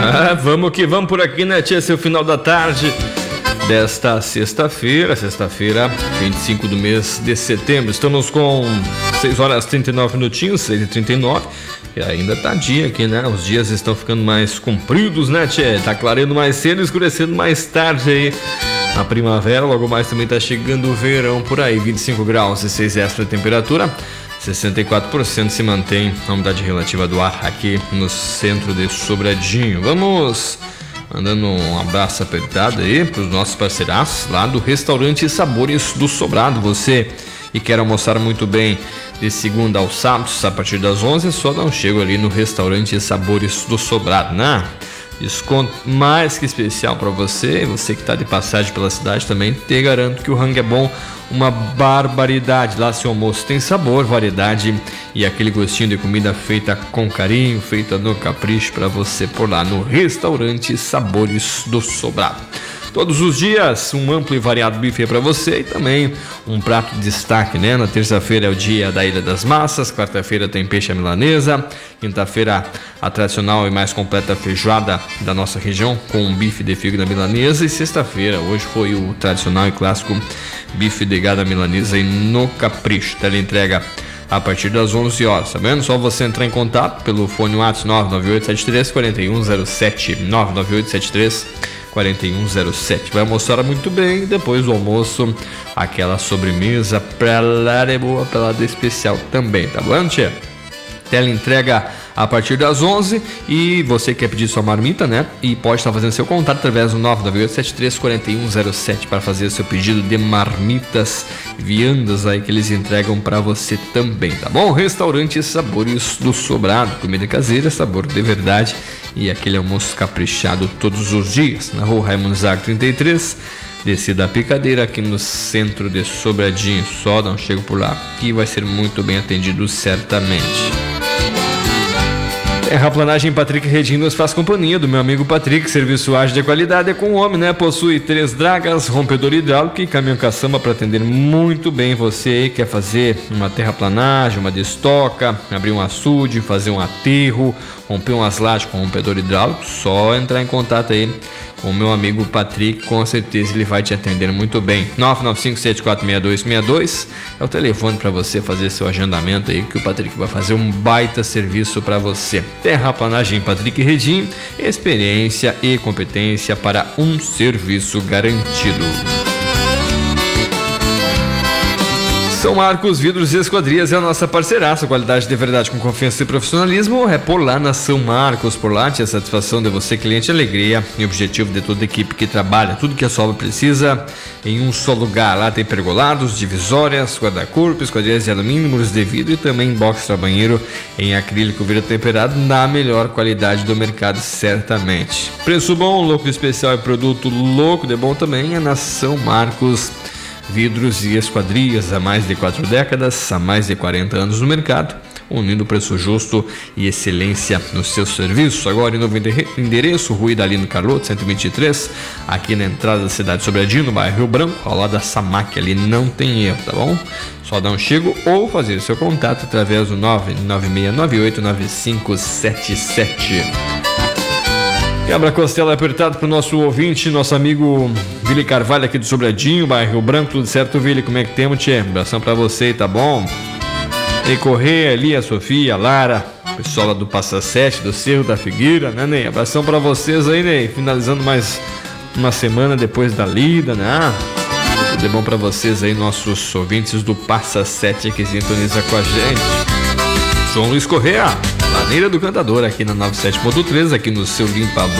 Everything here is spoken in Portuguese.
Vamos que vamos por aqui, né, tia? Esse é o final da tarde desta sexta-feira, 25 do mês de setembro. Estamos com 6 horas e 39 minutinhos, 6h39. E ainda tá dia aqui, né? Os dias estão ficando mais compridos, né, tia? Tá clareando mais cedo e escurecendo mais tarde aí. Na primavera, logo mais também tá chegando o verão por aí. 25 graus e 6 extra de temperatura. 64% se mantém a umidade relativa do ar aqui no centro de Sobradinho. Vamos mandando um abraço apertado aí para os nossos parceiraços lá do Restaurante Sabores do Sobrado. Você que quer almoçar muito bem de segunda aos sábados, a partir das 11, só dá um chego ali no Restaurante Sabores do Sobrado, né? Desconto mais que especial para você. Você que está de passagem pela cidade também, te garanto que o rango é bom, uma barbaridade. Lá seu almoço tem sabor, variedade e aquele gostinho de comida feita com carinho, feita no capricho para você por lá no Restaurante Sabores do Sobrado. Todos os dias, um amplo e variado buffet para você e também um prato de destaque, né? Na terça-feira é o dia da Ilha das Massas, quarta-feira tem peixe à milanesa, quinta-feira a tradicional e mais completa feijoada da nossa região com um bife de fígado à milanesa e sexta-feira, hoje foi o tradicional e clássico bife de gado à milanesa e no capricho. Teleentrega a partir das 11 horas, tá vendo? Só você entrar em contato pelo fone WhatsApp 99873-4107, 99873-4107. Vai almoçar muito bem e depois do almoço aquela sobremesa pra lá de boa, pra lá de especial também, tá bom, tia? Teleentrega a partir das 11 e você quer pedir sua marmita, né? E pode estar fazendo seu contato através do 99873-4107 para fazer seu pedido de marmitas viandas aí que eles entregam para você também, tá bom? Restaurante Sabores do Sobrado, comida caseira, sabor de verdade e aquele almoço caprichado todos os dias. Na rua Raimundo Zago 33, descida a Picadeira, aqui no centro de Sobradinho. Só dá um chego por lá que vai ser muito bem atendido certamente. Terraplanagem Patrick Redinho nos faz companhia do meu amigo Patrick, serviço ágil de qualidade é com o homem, né? Possui 3 dragas, rompedor hidráulico e caminhão caçamba para atender muito bem você aí, quer fazer uma terraplanagem, uma destoca, abrir um açude, fazer um aterro, romper umas lajes com rompedor hidráulico, só entrar em contato aí com o meu amigo Patrick, com certeza ele vai te atender muito bem. 995-746262 é o telefone para você fazer seu agendamento aí, que o Patrick vai fazer um baita serviço para você. Terraplanagem Patrick Redinho, experiência e competência para um serviço garantido. São Marcos Vidros e Esquadrias é a nossa parceiraça, qualidade de verdade com confiança e profissionalismo é por lá na São Marcos. Por lá, a satisfação de você, cliente, alegria e objetivo de toda a equipe que trabalha, tudo que a sua obra precisa em um só lugar. Lá tem pergolados, divisórias, guarda-corpo, esquadrias de alumínio, muros de vidro e também box para banheiro em acrílico vidro temperado na melhor qualidade do mercado, certamente. Preço bom, louco especial e produto louco de bom também é na São Marcos Vidros e Esquadrias, há mais de 4 décadas, há mais de 40 anos no mercado, unindo preço justo e excelência no seu serviço. Agora em novo endereço, Rua Idalino Carlotto, 123, aqui na entrada da cidade de Sobradinho, no bairro Rio Branco, ao lado da Samac, ali não tem erro, tá bom? Só dar um chego ou fazer seu contato através do 996989577. Quebra-costela apertado pro nosso ouvinte, nosso amigo Vili Carvalho aqui do Sobradinho, bairro Rio Branco. Tudo certo, Vili? Como é que temos, tchê? Abração pra você, tá bom? E Correia ali, a Sofia, a Lara, o pessoal lá do Passa 7, do Cerro da Figueira, né, Ney? Abração pra vocês aí, Ney. Finalizando mais uma semana depois da lida, né? Tudo é bom pra vocês aí, nossos ouvintes do Passa 7 que sintoniza com a gente. João Luiz Correia, Laneira do Cantador, aqui na 97.3, aqui no seu Limpa